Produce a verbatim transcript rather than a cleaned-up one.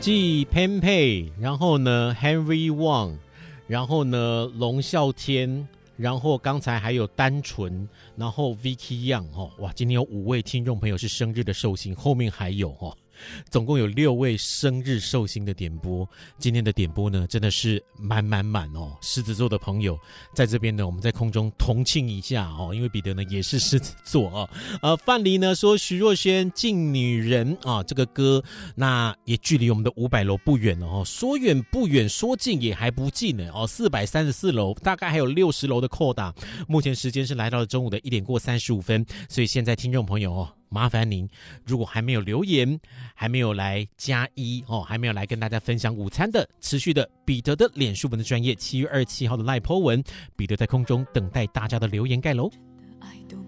季偏佩，然后呢 Henry Wang， 然后呢龙啸天，然后刚才还有单纯，然后 Vicky Young 哦，哇，今天有五位听众朋友是生日的寿星，后面还有哦。总共有六位生日寿星的点播，今天的点播呢真的是满满满哦！狮子座的朋友在这边呢，我们在空中同庆一下哦，因为彼得呢也是狮子座哦。呃，范蠡呢说徐若瑄《敬女人》啊，这个歌那也距离我们的五百楼不远了哦，说远不远，说近也还不近呢哦，四百三十四楼，大概还有六十楼的扣打。目前时间是来到了中午的一点过三十五分，所以现在听众朋友哦。麻烦您，如果还没有留言，还没有来加一哦，还没有来跟大家分享午餐的，持续的彼得的脸书文的专页七月二十七号的赖po文，彼得在空中等待大家的留言盖楼。